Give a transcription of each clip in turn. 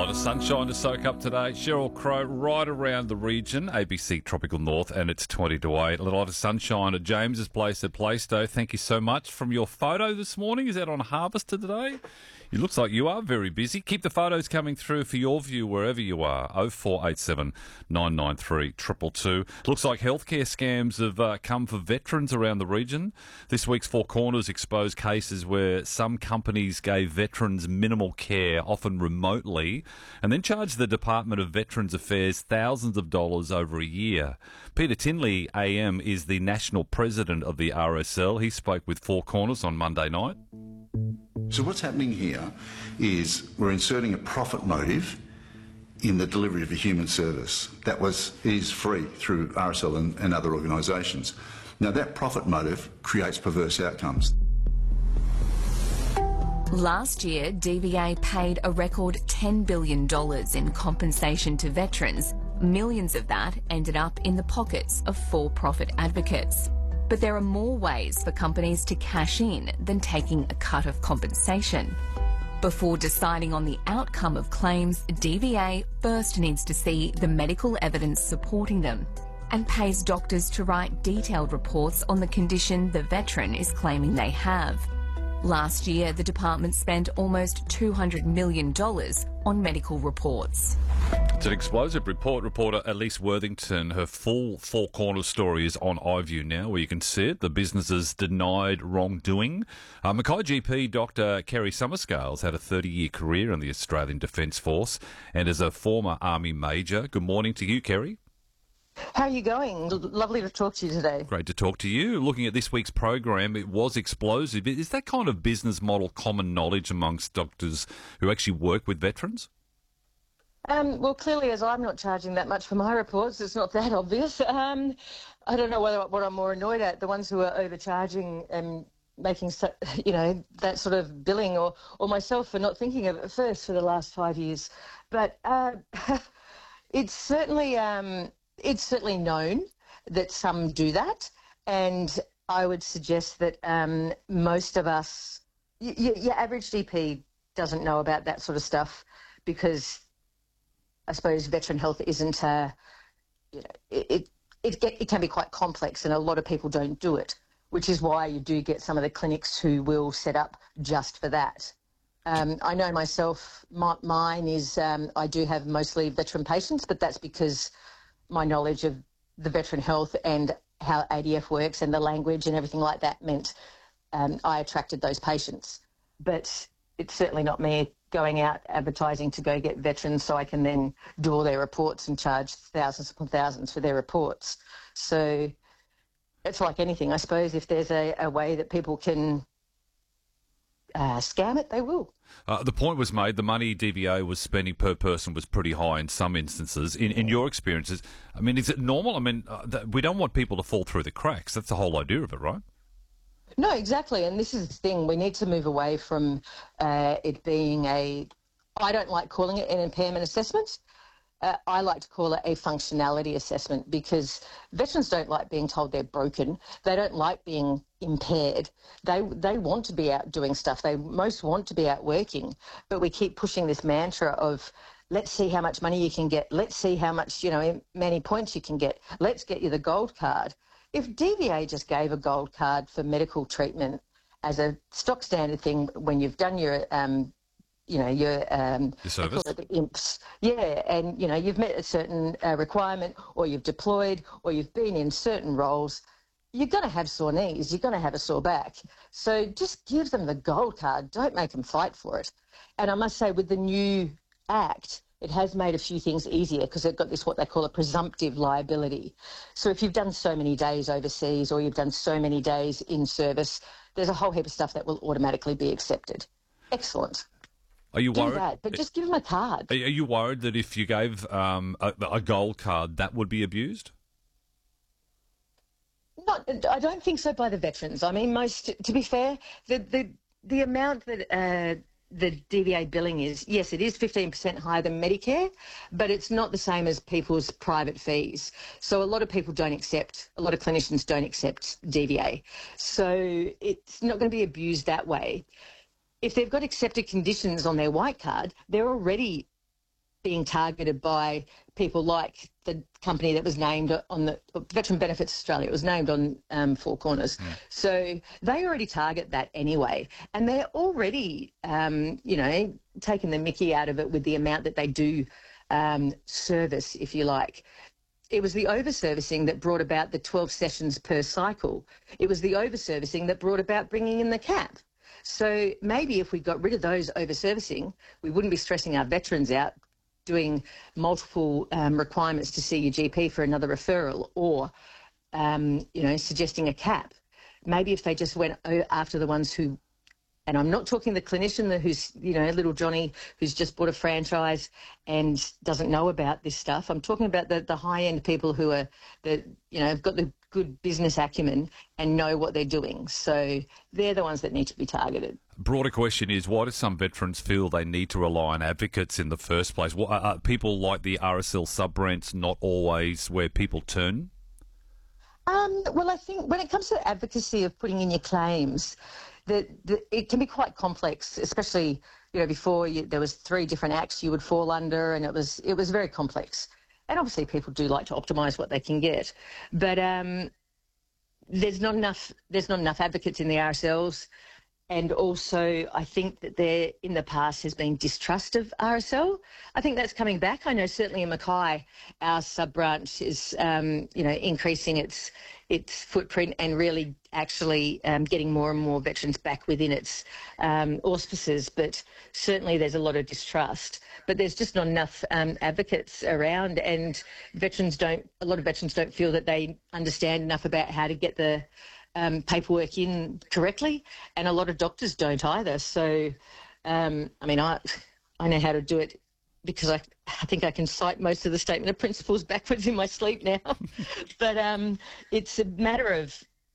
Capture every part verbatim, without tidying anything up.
lot of sunshine to soak up today. Sheryl Crow right around the region, A B C Tropical North, and it's twenty to eight. A lot of sunshine at James's place at Plaistow. Thank you so much. From your photo this morning, is that on Harvester today? It looks like you are very busy. Keep the photos coming through for your view wherever you are. oh four eight seven, nine nine three, two two two. Looks like healthcare scams have uh, come for veterans around the region. This week's Four Corners exposed cases where some companies gave veterans minimal care, often remotely, and then charged the Department of Veterans Affairs thousands of dollars over a year. Peter Tinley, A M, is the national president of the R S L. He spoke with Four Corners on Monday night. So what's happening here is we're inserting a profit motive in the delivery of a human service that was is free through R S L and, and other organisations. Now that profit motive creates perverse outcomes. Last year, D V A paid a record ten billion dollars in compensation to veterans. Millions of that ended up in the pockets of for-profit advocates. But there are more ways for companies to cash in than taking a cut of compensation. Before deciding on the outcome of claims, D V A first needs to see the medical evidence supporting them and pays doctors to write detailed reports on the condition the veteran is claiming they have. Last year, the department spent almost two hundred million dollars on medical reports. It's an explosive report. Reporter Elise Worthington, her full Four Corners story is on iView now, where you can see it. The businesses denied wrongdoing. Uh, Mackay G P Doctor Kerry Summerscales had a thirty-year career in the Australian Defence Force and is a former Army Major. Good morning to you, Kerry. How are you going? L- lovely to talk to you today. Great to talk to you. Looking at this week's program, it was explosive. Is that kind of business model common knowledge amongst doctors who actually work with veterans? Um, well, clearly, as I'm not charging that much for my reports, it's not that obvious. Um, I don't know whether what I'm more annoyed at, the ones who are overcharging and making, so, you know, that sort of billing, or, or myself for not thinking of it first for the last five years. But uh, it's certainly um, it's certainly known that some do that, and I would suggest that um, most of us, y- y- your average G P doesn't know about that sort of stuff because I suppose veteran health isn't, uh, you know, it it, it, get, it can be quite complex, and a lot of people don't do it, which is why you do get some of the clinics who will set up just for that. Um, I know myself, my, mine is, um, I do have mostly veteran patients, but that's because my knowledge of the veteran health and how A D F works and the language and everything like that meant um, I attracted those patients. But it's certainly not me going out advertising to go get veterans so I can then do all their reports and charge thousands upon thousands for their reports. So it's like anything. I suppose if there's a, a way that people can uh, scam it, they will. Uh, the point was made, the money D V A was spending per person was pretty high in some instances. In, in your experiences, I mean, is it normal? I mean, uh, th- we don't want people to fall through the cracks. That's the whole idea of it, right? No, exactly. And this is the thing. We need to move away from uh, it being a, I don't like calling it an impairment assessment. Uh, I like to call it a functionality assessment because veterans don't like being told they're broken. They don't like being impaired. They they want to be out doing stuff. They most want to be out working. But we keep pushing this mantra of, let's see how much money you can get. Let's see how much, you know, many points you can get. Let's get you the gold card. If D V A just gave a gold card for medical treatment as a stock standard thing when you've done your, um, you know, your, um, your service, the I M P S, yeah, and, you know, you've met a certain uh, requirement, or you've deployed, or you've been in certain roles, you're going to have sore knees, you're going to have a sore back. So just give them the gold card. Don't make them fight for it. And I must say, with the new Act, it has made a few things easier because they've got this, what they call a presumptive liability. So if you've done so many days overseas or you've done so many days in service, there's a whole heap of stuff that will automatically be accepted. Excellent. Are you Do worried? that, but just give them a card. Are you worried that if you gave um, a, a gold card, that would be abused? Not, I don't think so by the veterans. I mean, most, to be fair, the the, the amount that uh, the D V A billing is, yes, it is fifteen percent higher than Medicare, but it's not the same as people's private fees. So a lot of people don't accept, a lot of clinicians don't accept D V A. So it's not going to be abused that way. If they've got accepted conditions on their white card, they're already being targeted by people like the company that was named on the Veteran Benefits Australia. It was named on um, Four Corners. Mm. So they already target that anyway. And they're already, um, you know, taking the mickey out of it with the amount that they do um, service, if you like. It was the over-servicing that brought about the twelve sessions per cycle. It was the over-servicing that brought about bringing in the cap. So maybe if we got rid of those over-servicing, we wouldn't be stressing our veterans out doing multiple um, requirements to see your G P for another referral, or, um, you know, suggesting a cap. Maybe if they just went after the ones who, and I'm not talking the clinician who's, you know, little Johnny who's just bought a franchise and doesn't know about this stuff. I'm talking about the, the high-end people who are, the, you know, have got the good business acumen and know what they're doing. So they're the ones that need to be targeted. Broader question is, why do some veterans feel they need to rely on advocates in the first place? What, are people like the R S L sub-brands not always where people turn? Um, well, I think when it comes to advocacy of putting in your claims, that it can be quite complex, especially, you know, before you, there was three different acts you would fall under, and it was it was very complex. And obviously people do like to optimise what they can get. But um, there's not enough there's not enough advocates in the R S Ls. And also, I think that there, in the past, has been distrust of R S L. I think that's coming back. I know certainly in Mackay, our sub-branch is, um, you know, increasing its its footprint and really actually um, getting more and more veterans back within its um, auspices. But certainly there's a lot of distrust. But there's just not enough um, advocates around, and veterans don't. A lot of veterans don't feel that they understand enough about how to get the Um, paperwork in correctly, and a lot of doctors don't either. So, um, I mean, I I know how to do it because I, I think I can cite most of the statement of principles backwards in my sleep now. But um, it's a matter of,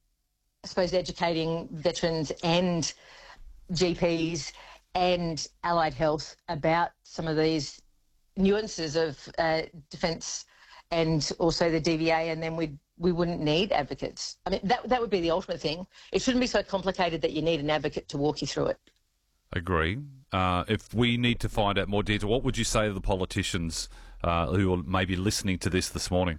I suppose, educating veterans and G Ps and allied health about some of these nuances of uh, defence and also the D V A, and then we'd we wouldn't need advocates. I mean, that that would be the ultimate thing. It shouldn't be so complicated that you need an advocate to walk you through it. Agree. Uh, if we need to find out more detail, what would you say to the politicians uh, who are maybe listening to this this morning?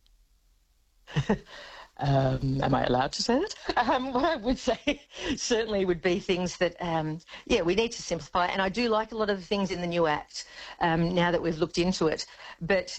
um, am I allowed to say that? Um, what I would say certainly would be things that, um, yeah, we need to simplify. And I do like a lot of the things in the new Act um, now that we've looked into it. But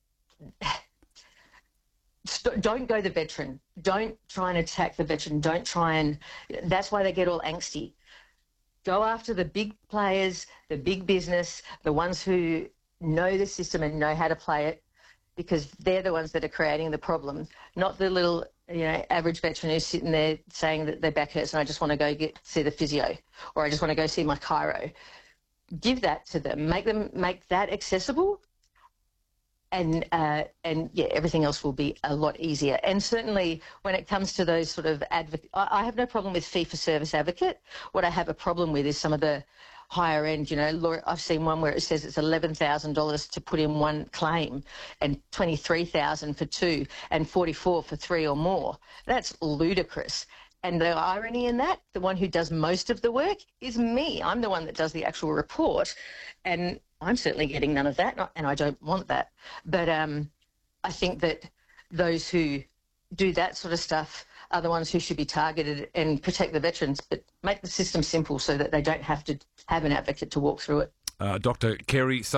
don't go the veteran. Don't try and attack the veteran. Don't try and... That's why they get all angsty. Go after the big players, the big business, the ones who know the system and know how to play it, because they're the ones that are creating the problem, not the little, you know, average veteran who's sitting there saying that their back hurts and I just want to go get see the physio, or I just want to go see my chiro. Give that to them. Make them make that accessible. And, uh, and yeah, everything else will be a lot easier. And certainly when it comes to those sort of advocate, I, I have no problem with fee-for-service advocate. What I have a problem with is some of the higher end, you know, law, I've seen one where it says it's eleven thousand dollars to put in one claim and twenty-three thousand dollars for two and forty-four thousand dollars for three or more. That's ludicrous. And the irony in that, the one who does most of the work is me. I'm the one that does the actual report, and I'm certainly getting none of that, and I don't want that. But um, I think that those who do that sort of stuff are the ones who should be targeted and protect the veterans, but make the system simple so that they don't have to have an advocate to walk through it. Uh, Doctor Kerry